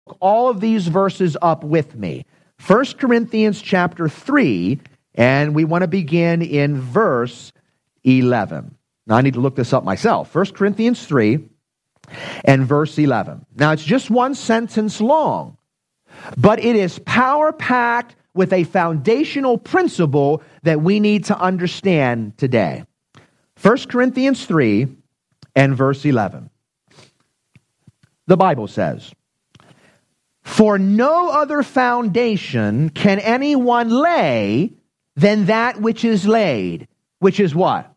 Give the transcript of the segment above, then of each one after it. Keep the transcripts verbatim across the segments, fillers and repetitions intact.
all of these verses up with me. First Corinthians chapter three, and we want to begin in verse eleven. Now, I need to look this up myself. First Corinthians three and verse eleven. Now, it's just one sentence long, but it is power-packed with a foundational principle that we need to understand today. First Corinthians three and verse eleven. The Bible says, "For no other foundation can anyone lay than that which is laid," which is what?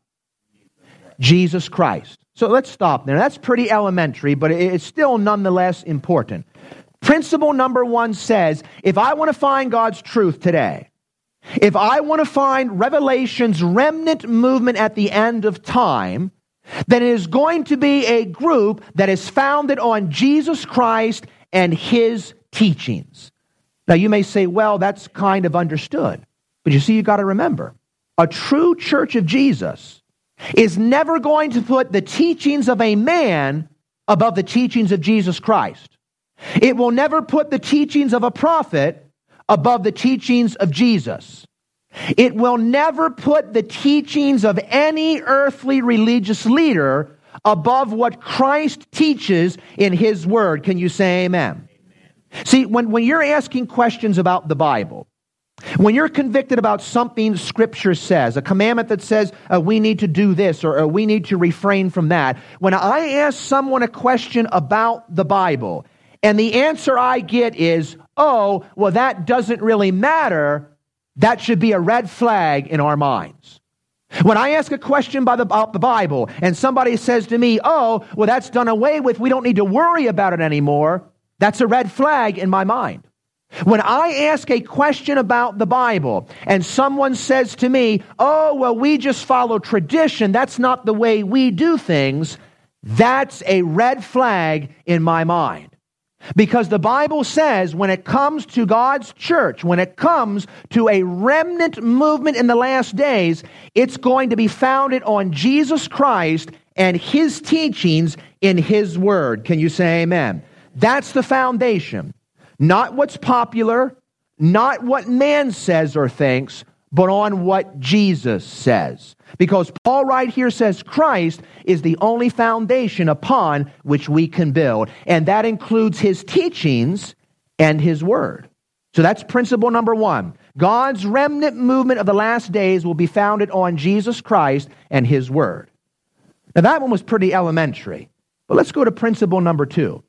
Jesus Christ. So let's stop there. That's pretty elementary, but it's still nonetheless important. Principle number one says, if I want to find God's truth today, if I want to find Revelation's remnant movement at the end of time, then it is going to be a group that is founded on Jesus Christ and His teachings. Now you may say, well, that's kind of understood. But you see, you've got to remember, a true church of Jesus is never going to put the teachings of a man above the teachings of Jesus Christ. It will never put the teachings of a prophet above the teachings of Jesus. It will never put the teachings of any earthly religious leader above what Christ teaches in His Word. Can you say amen? Amen. See, when, when you're asking questions about the Bible, when you're convicted about something Scripture says, a commandment that says uh, we need to do this or, or we need to refrain from that, when I ask someone a question about the Bible, and the answer I get is, oh, well, that doesn't really matter, that should be a red flag in our minds. When I ask a question about the, about the Bible, and somebody says to me, oh, well, that's done away with, we don't need to worry about it anymore, that's a red flag in my mind. When I ask a question about the Bible, and someone says to me, oh, well, we just follow tradition, that's not the way we do things, that's a red flag in my mind. Because the Bible says when it comes to God's church, when it comes to a remnant movement in the last days, it's going to be founded on Jesus Christ and His teachings in His Word. Can you say amen? That's the foundation. Not what's popular, not what man says or thinks, but on what Jesus says. Because Paul right here says Christ is the only foundation upon which we can build. And that includes His teachings and His Word. So that's principle number one. God's remnant movement of the last days will be founded on Jesus Christ and His Word. Now that one was pretty elementary. But let's go to principle number two.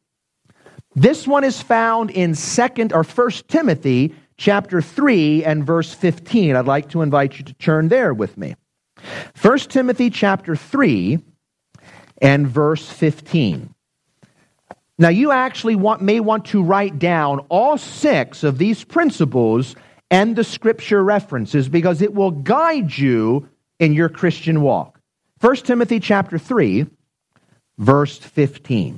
This one is found in second or First Timothy chapter three and verse fifteen. I'd like to invite you to turn there with me. First Timothy chapter three and verse fifteen. Now you actually want, may want to write down all six of these principles and the scripture references because it will guide you in your Christian walk. First Timothy chapter three, verse fifteen.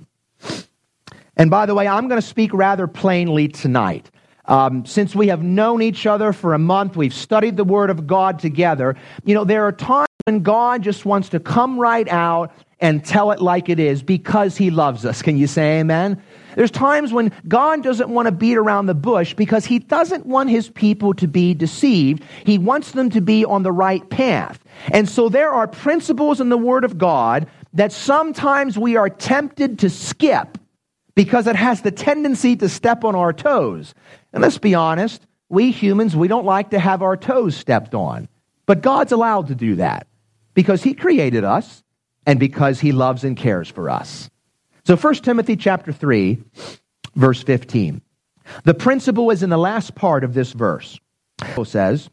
And by the way, I'm going to speak rather plainly tonight. Um, since we have known each other for a month, we've studied the Word of God together. You know, there are times when God just wants to come right out and tell it like it is because He loves us. Can you say amen? There's times when God doesn't want to beat around the bush because He doesn't want His people to be deceived. He wants them to be on the right path. And so there are principles in the Word of God that sometimes we are tempted to skip because it has the tendency to step on our toes. And let's be honest, we humans, we don't like to have our toes stepped on. But God's allowed to do that because He created us and because He loves and cares for us. So First Timothy chapter three, verse fifteen. The principle is in the last part of this verse. It says,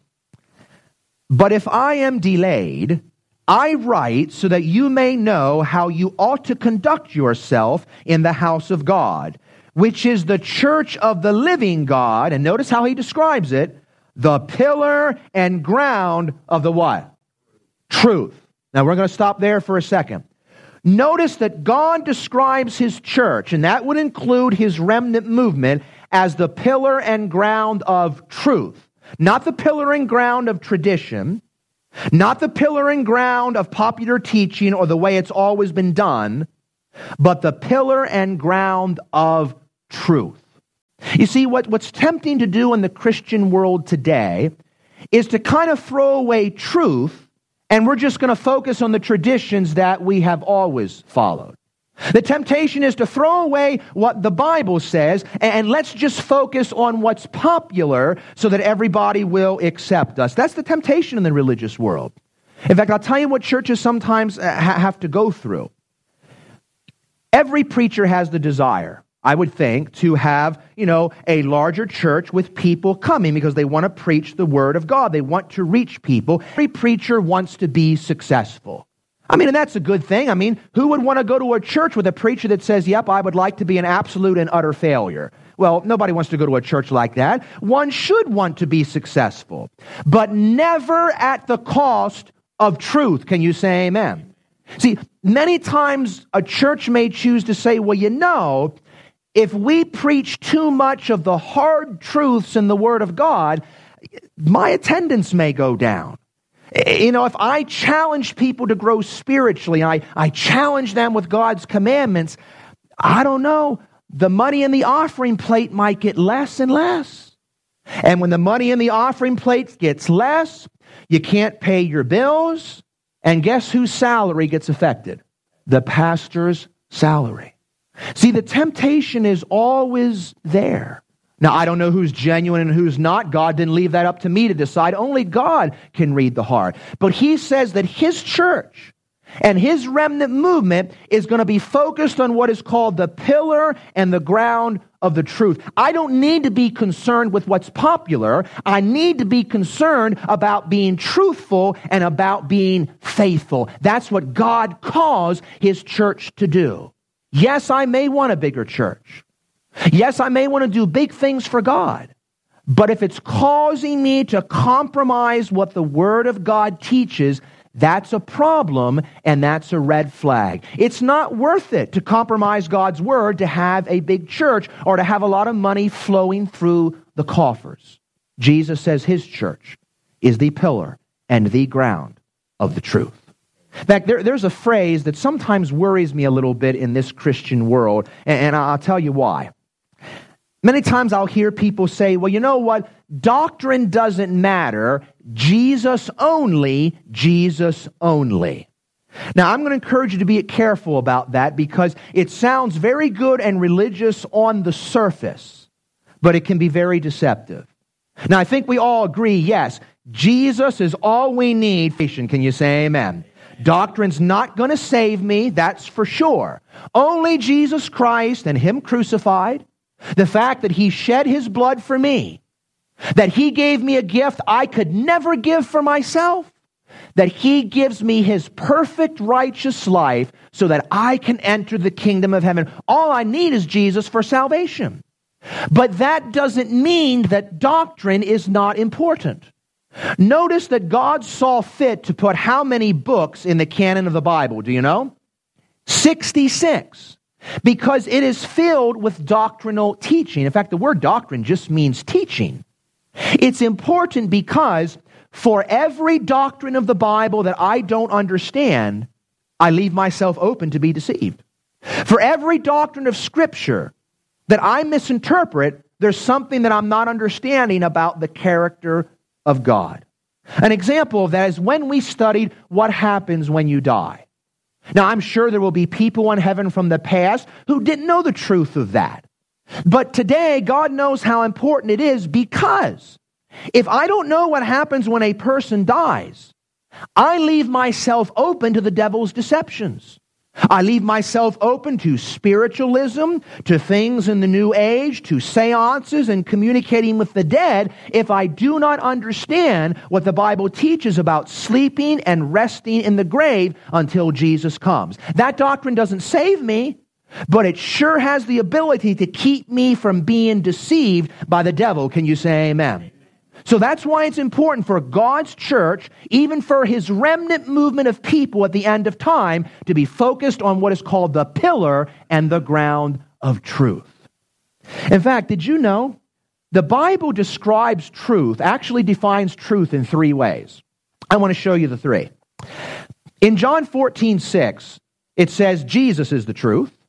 "But if I am delayed, I write so that you may know how you ought to conduct yourself in the house of God, which is the church of the living God." And notice how he describes it, "the pillar and ground of the" what? Truth. Now we're going to stop there for a second. Notice that God describes His church, and that would include His remnant movement, as the pillar and ground of truth. Not the pillar and ground of tradition, not the pillar and ground of popular teaching or the way it's always been done, but the pillar and ground of truth. You see, what, what's tempting to do in the Christian world today is to kind of throw away truth, and we're just going to focus on the traditions that we have always followed. The temptation is to throw away what the Bible says, and let's just focus on what's popular so that everybody will accept us. That's the temptation in the religious world. In fact, I'll tell you what churches sometimes have to go through. Every preacher has the desire, I would think, to have, you know, a larger church with people coming because they want to preach the Word of God. They want to reach people. Every preacher wants to be successful. I mean, and that's a good thing. I mean, who would want to go to a church with a preacher that says, yep, I would like to be an absolute and utter failure? Well, nobody wants to go to a church like that. One should want to be successful, but never at the cost of truth. Can you say amen? See, many times a church may choose to say, well, you know, if we preach too much of the hard truths in the Word of God, my attendance may go down. You know, if I challenge people to grow spiritually, I, I challenge them with God's commandments, I don't know, the money in the offering plate might get less and less. And when the money in the offering plate gets less, you can't pay your bills, and guess whose salary gets affected? The pastor's salary. See, the temptation is always there. Now, I don't know who's genuine and who's not. God didn't leave that up to me to decide. Only God can read the heart. But He says that His church and His remnant movement is going to be focused on what is called the pillar and the ground of the truth. I don't need to be concerned with what's popular. I need to be concerned about being truthful and about being faithful. That's what God calls His church to do. Yes, I may want a bigger church. Yes, I may want to do big things for God, but if it's causing me to compromise what the Word of God teaches, that's a problem, and that's a red flag. It's not worth it to compromise God's Word to have a big church or to have a lot of money flowing through the coffers. Jesus says His church is the pillar and the ground of the truth. In fact, there, there's a phrase that sometimes worries me a little bit in this Christian world, and, and I'll tell you why. Many times I'll hear people say, well, you know what? Doctrine doesn't matter. Jesus only, Jesus only. Now, I'm going to encourage you to be careful about that because it sounds very good and religious on the surface, but it can be very deceptive. Now, I think we all agree, yes, Jesus is all we need. Can you say amen? Doctrine's not going to save me, that's for sure. Only Jesus Christ and Him crucified. The fact that He shed His blood for me, that He gave me a gift I could never give for myself, that He gives me His perfect righteous life so that I can enter the kingdom of heaven. All I need is Jesus for salvation. But that doesn't mean that doctrine is not important. Notice that God saw fit to put how many books in the canon of the Bible, do you know? sixty-six. Because it is filled with doctrinal teaching. In fact, the word doctrine just means teaching. It's important because for every doctrine of the Bible that I don't understand, I leave myself open to be deceived. For every doctrine of Scripture that I misinterpret, there's something that I'm not understanding about the character of God. An example of that is when we studied what happens when you die. Now, I'm sure there will be people in heaven from the past who didn't know the truth of that. But today, God knows how important it is because if I don't know what happens when a person dies, I leave myself open to the devil's deceptions. I leave myself open to spiritualism, to things in the New Age, to seances and communicating with the dead if I do not understand what the Bible teaches about sleeping and resting in the grave until Jesus comes. That doctrine doesn't save me, but it sure has the ability to keep me from being deceived by the devil. Can you say amen? So that's why it's important for God's church, even for His remnant movement of people at the end of time, to be focused on what is called the pillar and the ground of truth. In fact, did you know the Bible describes truth, actually defines truth in three ways? I want to show you the three. In John fourteen six, it says Jesus is the truth.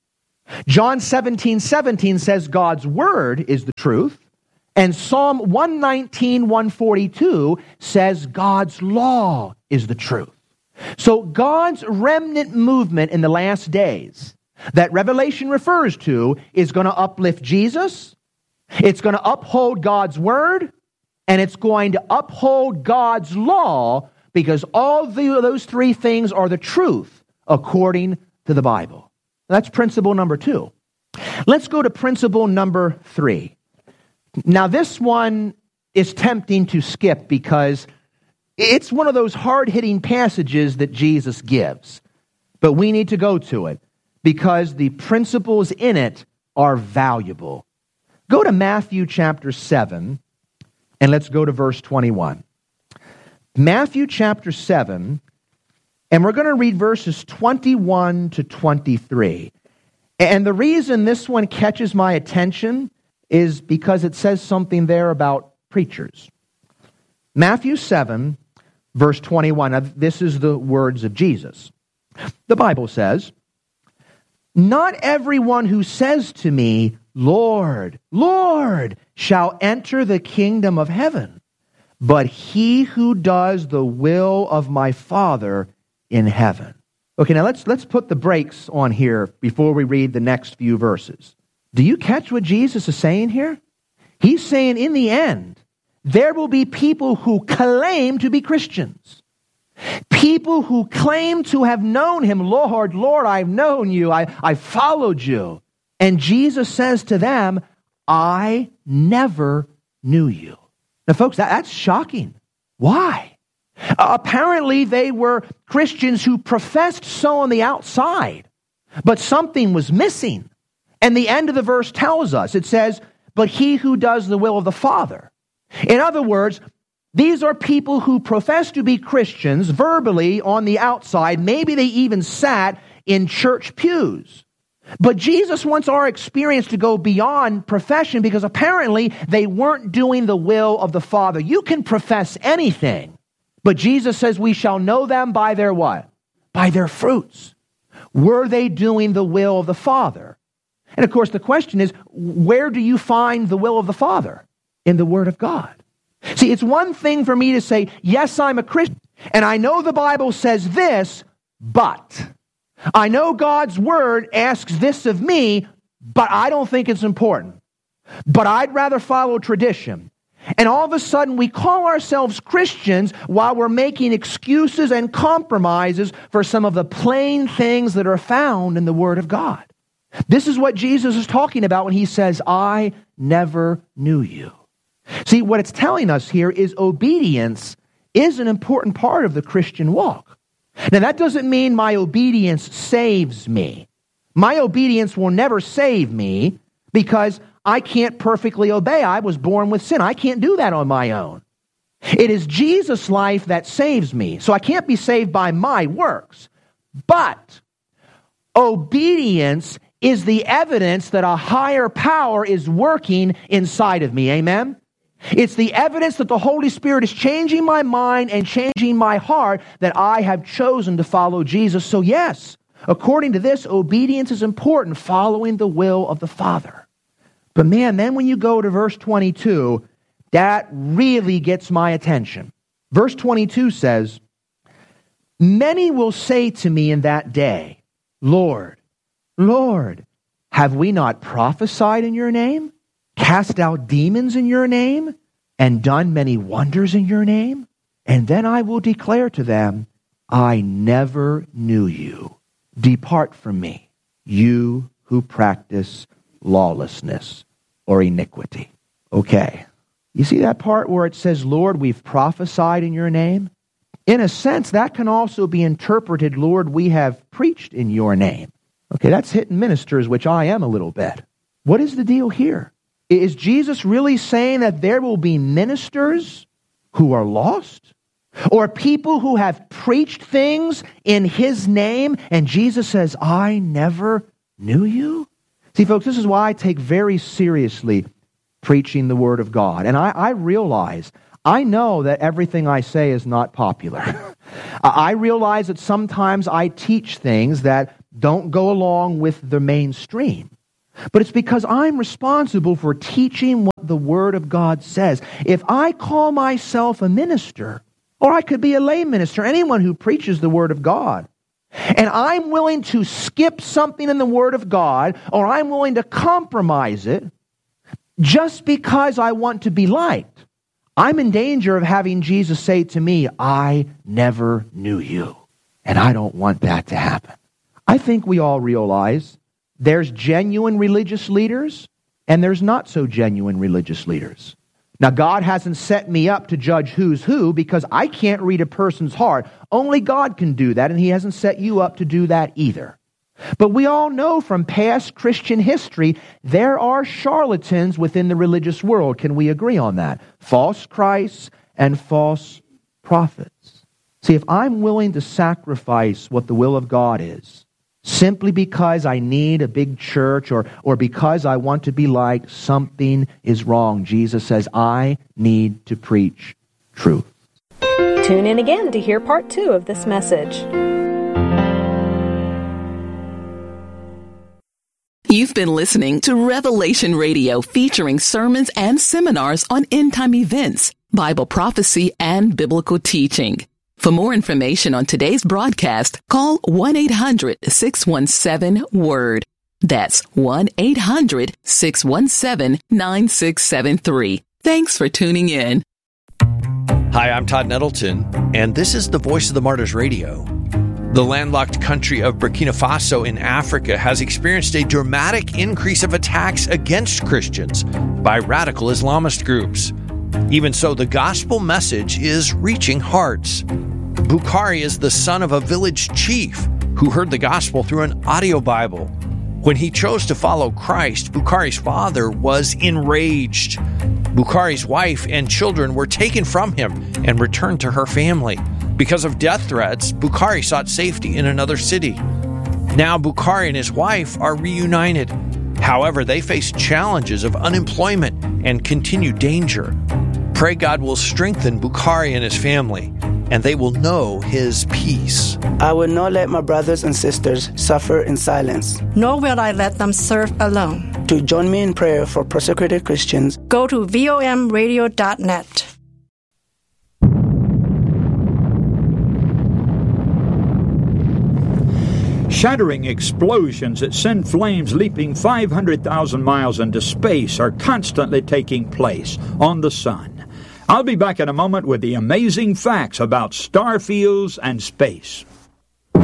John seventeen seventeen says God's word is the truth. And Psalm one nineteen, one forty-two says God's law is the truth. So God's remnant movement in the last days that Revelation refers to is going to uplift Jesus, it's going to uphold God's word, and it's going to uphold God's law, because all the, those three things are the truth according to the Bible. That's principle number two. Let's go to principle number three. Now, this one is tempting to skip because it's one of those hard-hitting passages that Jesus gives. But we need to go to it because the principles in it are valuable. Go to Matthew chapter seven, and let's go to verse twenty-one. Matthew chapter seven, and we're going to read verses twenty-one to twenty-three. And the reason this one catches my attention is because it says something there about preachers. Matthew seven, verse twenty-one. Now, this is the words of Jesus. The Bible says, "Not everyone who says to me, 'Lord, Lord,' shall enter the kingdom of heaven, but he who does the will of my Father in heaven." Okay, now let's let's put the brakes on here before we read the next few verses. Do you catch what Jesus is saying here? He's saying in the end, there will be people who claim to be Christians. People who claim to have known him. "Lord, Lord, I've known you. I, I followed you." And Jesus says to them, "I never knew you." Now, folks, that, that's shocking. Why? Uh, apparently, they were Christians who professed so on the outside, but something was missing. And the end of the verse tells us, it says, "But he who does the will of the Father." In other words, these are people who profess to be Christians verbally on the outside. Maybe they even sat in church pews. But Jesus wants our experience to go beyond profession, because apparently they weren't doing the will of the Father. You can profess anything, but Jesus says we shall know them by their what? By their fruits. Were they doing the will of the Father? And of course the question is, where do you find the will of the Father? In the Word of God. See, it's one thing for me to say, yes, I'm a Christian, and I know the Bible says this, but I know God's Word asks this of me, but I don't think it's important. But I'd rather follow tradition. And all of a sudden we call ourselves Christians while we're making excuses and compromises for some of the plain things that are found in the Word of God. This is what Jesus is talking about when he says, "I never knew you." See, what it's telling us here is obedience is an important part of the Christian walk. Now, that doesn't mean my obedience saves me. My obedience will never save me because I can't perfectly obey. I was born with sin. I can't do that on my own. It is Jesus' life that saves me. So I can't be saved by my works. But obedience is the evidence that a higher power is working inside of me. Amen? It's the evidence that the Holy Spirit is changing my mind and changing my heart, that I have chosen to follow Jesus. So yes, according to this, obedience is important, following the will of the Father. But man, then when you go to verse twenty-two, that really gets my attention. Verse twenty-two says, "Many will say to me in that day, 'Lord, Lord, have we not prophesied in your name? Cast out demons in your name, and done many wonders in your name?' And then I will declare to them, 'I never knew you. Depart from me, you who practice lawlessness,'" or iniquity. Okay. You see that part where it says, "Lord, we've prophesied in your name"? In a sense, that can also be interpreted, "Lord, we have preached in your name." Okay, that's hitting ministers, which I am a little bit. What is the deal here? Is Jesus really saying that there will be ministers who are lost? Or people who have preached things in his name, and Jesus says, "I never knew you"? See, folks, this is why I take very seriously preaching the Word of God. And I, I realize, I know that everything I say is not popular. I realize that sometimes I teach things that don't go along with the mainstream. But it's because I'm responsible for teaching what the Word of God says. If I call myself a minister, or I could be a lay minister, anyone who preaches the Word of God, and I'm willing to skip something in the Word of God, or I'm willing to compromise it, just because I want to be liked, I'm in danger of having Jesus say to me, I never knew you. And I don't want that to happen. I think we all realize there's genuine religious leaders and there's not so genuine religious leaders. Now, God hasn't set me up to judge who's who because I can't read a person's heart. Only God can do that, and He hasn't set you up to do that either. But we all know from past Christian history, there are charlatans within the religious world. Can we agree on that? False Christs and false prophets. See, if I'm willing to sacrifice what the will of God is, simply because I need a big church or, or because I want to be liked, something is wrong. Jesus says, I need to preach truth. Tune in again to hear part two of this message. You've been listening to Revelation Radio, featuring sermons and seminars on end-time events, Bible prophecy, and biblical teaching. For more information on today's broadcast, call one eight hundred six one seven WORD. That's one eight hundred six one seven nine six seven three. Thanks for tuning in. Hi, I'm Todd Nettleton, and this is the Voice of the Martyrs Radio. The landlocked country of Burkina Faso in Africa has experienced a dramatic increase of attacks against Christians by radical Islamist groups. Even so, the gospel message is reaching hearts. Bukhari is the son of a village chief who heard the gospel through an audio Bible. When he chose to follow Christ, Bukhari's father was enraged. Bukhari's wife and children were taken from him and returned to her family. Because of death threats, Bukhari sought safety in another city. Now Bukhari and his wife are reunited. However, they face challenges of unemployment and continued danger. Pray God will strengthen Bukhari and his family, and they will know His peace. I will not let my brothers and sisters suffer in silence. Nor will I let them serve alone. To join me in prayer for persecuted Christians, go to vom radio dot net. Shattering explosions that send flames leaping five hundred thousand miles into space are constantly taking place on the sun. I'll be back in a moment with the amazing facts about star fields and space.